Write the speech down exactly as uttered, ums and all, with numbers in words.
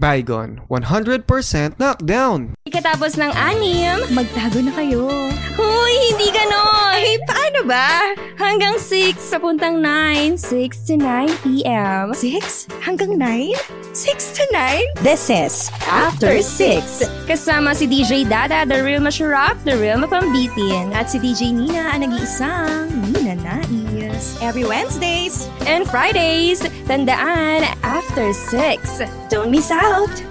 Baygon, one hundred percent knockdown. Ikatapos ng anim, Magtago na kayo. huy, hindi ganon! Ay, paano ba? Hanggang six, papuntang nine, six to nine p.m. Six? Hanggang nine? Six to nine? This is After Six. Kasama si D J Dada, the real masarap, the real mapambitin. At si D J Nina, ang nag-iisang Nina Nais. Every Wednesdays. And Fridays, tandaan, after six. Don't miss out!